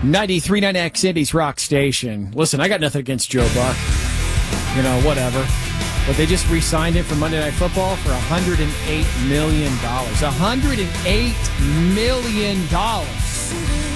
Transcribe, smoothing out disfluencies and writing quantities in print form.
93.9 X Indy's Rock Station. Listen, I got nothing against Joe Buck. Whatever. But they just re-signed him for Monday Night Football for $108 million. $108 million.